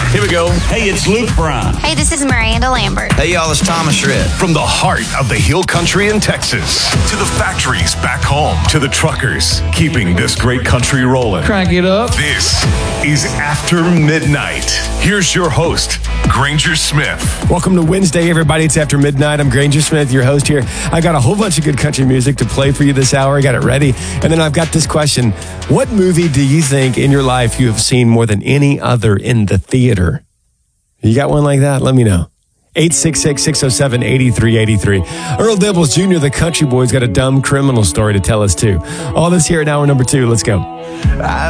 Here we go. Hey, it's Luke Bryan. Hey, this is Miranda Lambert. Hey, y'all, it's Thomas Rhett. From the heart of the Hill Country in Texas to the factories back home to the truckers keeping this great country rolling. Crank it up. This is After Midnight. Here's your host, Granger Smith. Welcome to Wednesday, everybody. It's After Midnight. I'm Granger Smith, your host here. I got a whole bunch of good country music to play for you this hour. I got it ready. And then I've got this question. What movie do you think in your life you have seen more than any other in the theater? You got one like that? Let me know. 866-607-8383. Earl Dibbles Jr., the country boy's got a dumb criminal story to tell us, too. All this here at hour number 2. Let's go.